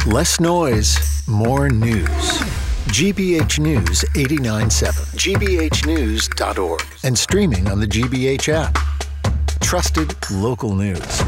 Less noise, more news. GBH News 89.7, gbhnews.org, and streaming on the GBH app. Trusted local news.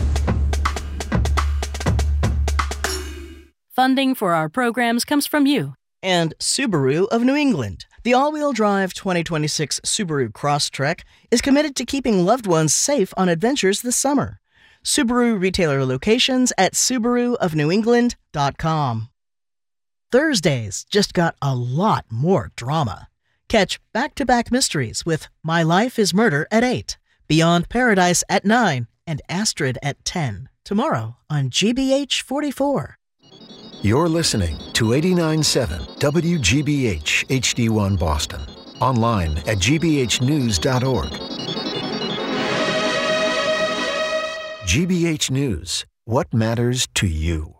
Funding for our programs comes from you. And Subaru of New England. The all-wheel drive 2026 Subaru Crosstrek is committed to keeping loved ones safe on adventures this summer. Subaru retailer locations at subaruofnewengland.com. Thursdays just got a lot more drama. Catch Back-to-Back Mysteries with My Life is Murder at 8, Beyond Paradise at 9, and Astrid at 10, tomorrow on GBH 44. You're listening to 89.7 WGBH HD1 Boston. Online at gbhnews.org. GBH News. What matters to you?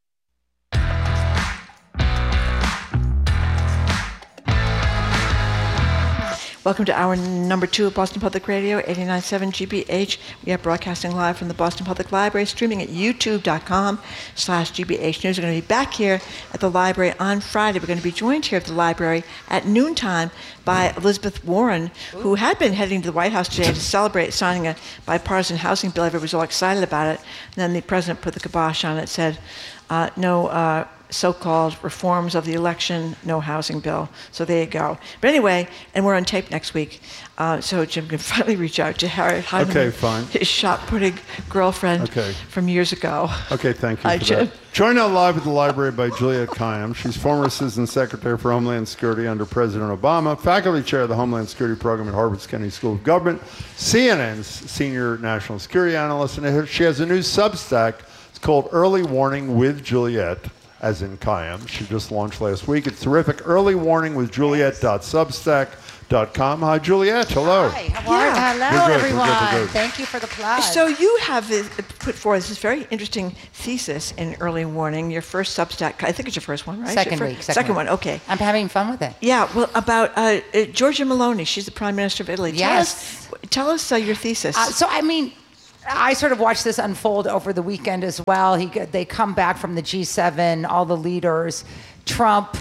Welcome to hour number 2 of Boston Public Radio, 89.7 GBH. We are broadcasting live from the Boston Public Library, streaming at youtube.com/GBH News. We're going to be back here at the library on Friday. We're going to be joined here at the library at noontime by Elizabeth Warren, who had been heading to the White House today to celebrate signing a bipartisan housing bill. Everybody was all excited about it. And then the president put the kibosh on it, said, no so-called reforms of the election, no housing bill. So there you go. But anyway, and we're on tape next week. So Jim can finally reach out to Harriet Heinemann, okay, fine. His shot-putting girlfriend from years ago. Okay, thank you Hi, for Jim. that. Joined now live at the library by Juliette Kayyem. She's former Assistant Secretary for Homeland Security under President Obama, faculty chair of the Homeland Security Program at Harvard's Kennedy School of Government, CNN's senior national security analyst, and she has a new Substack. It's called Early Warning with Juliette, as in Kayyem. She just launched last week. It's terrific. Early Warning with Juliette.substack.com. Hi, Juliette. Hello. Hi. How are you? Hello, everyone. We're good. Thank you for the plug. So you have put forth this very interesting thesis in Early Warning, your first Substack. I think it's your first one, right? Second one, okay. I'm having fun with it. Yeah, well, about Giorgia Meloni. She's the Prime Minister of Italy. Yes. Tell us your thesis. I sort of watched this unfold over the weekend as well. They come back from the G7, all the leaders. Trump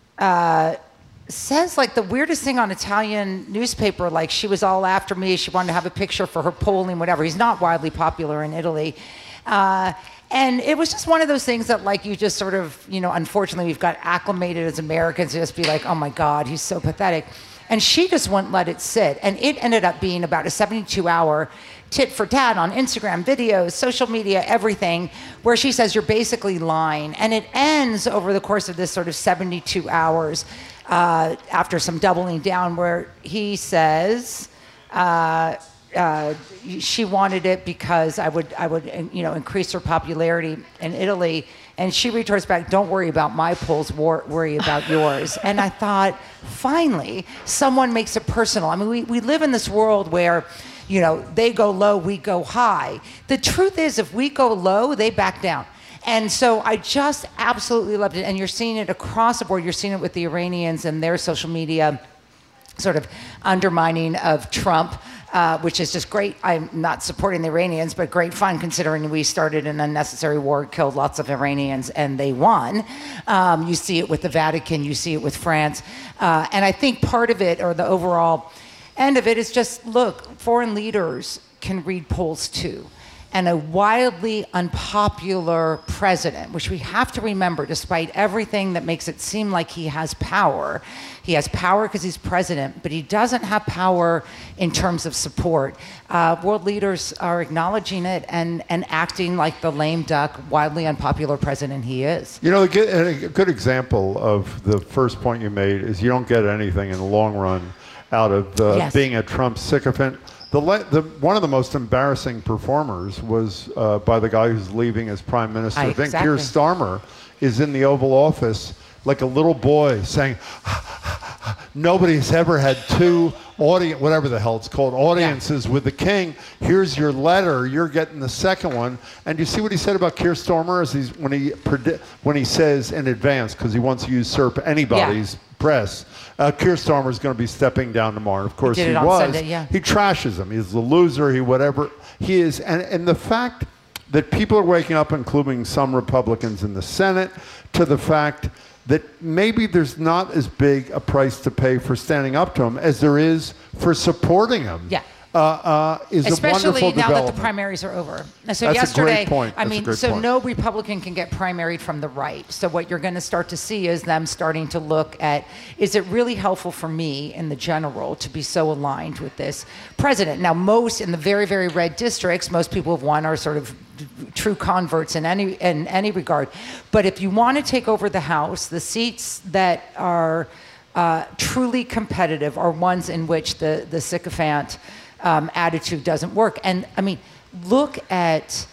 says like the weirdest thing on Italian newspaper, like she was all after me. She wanted to have a picture for her polling, whatever. He's not widely popular in Italy. And it was just one of those things that like you just sort of, unfortunately we've got acclimated as Americans to just be like, oh my God, he's so pathetic. And she just wouldn't let it sit. And it ended up being about a 72-hour tit for tat on Instagram, videos, social media, everything, where she says you're basically lying. And it ends over the course of this sort of 72 hours after some doubling down where he says she wanted it because I would increase her popularity in Italy. And she retorts back, don't worry about my polls, worry about yours. And I thought, finally, someone makes it personal. I mean, we live in this world where, they go low, we go high. The truth is, if we go low, they back down. And so I just absolutely loved it. And you're seeing it across the board. You're seeing it with the Iranians and their social media sort of undermining of Trump, which is just great. I'm not supporting the Iranians, but great fun considering we started an unnecessary war, killed lots of Iranians, and they won. You see it with the Vatican. You see it with France. And I think part of it, or the overall end of it, is just, look, foreign leaders can read polls too. And a wildly unpopular president, which we have to remember, despite everything that makes it seem like he has power because he's president, but he doesn't have power in terms of support. World leaders are acknowledging it and acting like the lame duck, wildly unpopular president he is. A good example of the first point you made is you don't get anything in the long run out of being a Trump sycophant. One of the most embarrassing performers was by the guy who's leaving as prime minister. I think Keir Starmer is in the Oval Office like a little boy saying, nobody's ever had two whatever the hell it's called, audiences with the king. Here's your letter. You're getting the second one. And you see what he said about Keir Starmer when he says in advance, because he wants to usurp anybody's press. Keir Starmer is going to be stepping down tomorrow. And of course he was. Sunday, He trashes him. He's the loser. He is. And the fact that people are waking up, including some Republicans in the Senate, to the fact that maybe there's not as big a price to pay for standing up to him as there is for supporting him. Yeah. Is especially a wonderful now that the development. primaries are over. And so That's yesterday, a great point. I That's mean, a great so point. no Republican can get primaried from the right. So what you're going to start to see is them starting to look at, is it really helpful for me in the general to be so aligned with this president? Now, most in the very, very red districts, most people have won are sort of true converts in any regard. But if you want to take over the House, the seats that are truly competitive are ones in which the sycophant attitude doesn't work. And I mean, look at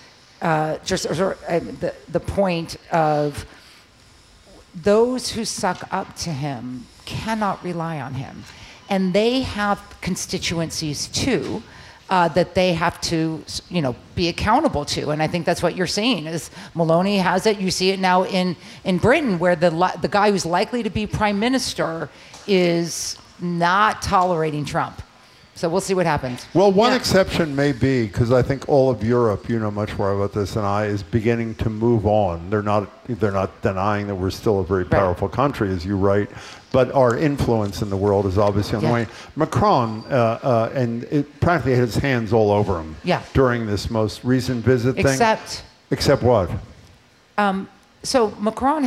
the point of those who suck up to him cannot rely on him. And they have constituencies too that they have to, be accountable to. And I think that's what you're seeing is Maloney has it. You see it now in Britain where the guy who's likely to be prime minister is not tolerating Trump. So we'll see what happens. Well, one exception may be, because I think all of Europe, you know much more about this than I, is beginning to move on. They're not denying that we're still a very powerful country, as you write, but our influence in the world is obviously on the way. Macron, practically had his hands all over him during this most recent visit thing. Except what? So Macron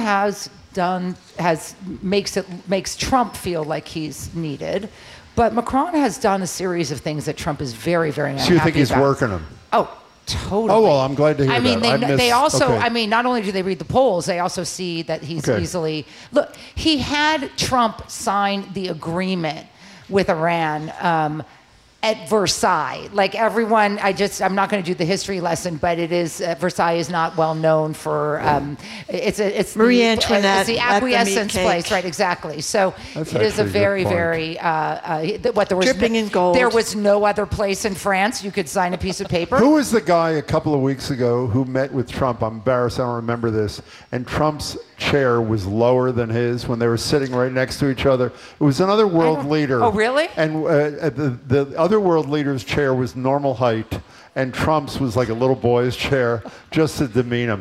makes Trump feel like he's needed. But Macron has done a series of things that Trump is very, very unhappy about. So you think he's working them? Oh, totally. Oh, well, I'm glad to hear that. I mean, they also, I mean, not only do they read the polls, they also see that he's easily... Look, he had Trump sign the agreement with Iran at Versailles. Like everyone, I'm not going to do the history lesson, but it is, Versailles is not well known for, it's Marie Antoinette it's the acquiescence place, right, exactly. So it is a very, very, there was dripping in gold. There was no other place in France you could sign a piece of paper. Who was the guy a couple of weeks ago who met with Trump? I'm embarrassed, I don't remember this. And Trump's chair was lower than his when they were sitting right next to each other. It was another world leader. Oh, really? And the other world leader's chair was normal height, and Trump's was like a little boy's chair, just to demean him.